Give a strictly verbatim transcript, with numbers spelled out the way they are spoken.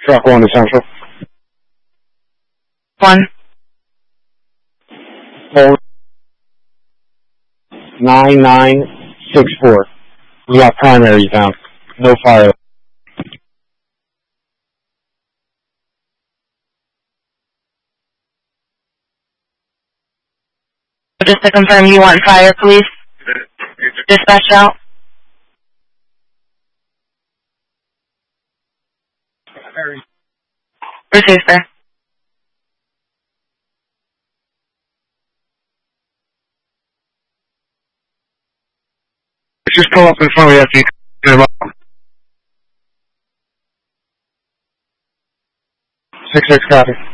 Truck one to Central. One. Hold. nine nine six four. We got primary found. No fire. Just to confirm, you want fire, please? Dispatch out. Receive, sir. Just pull up in front of you. Six six copy.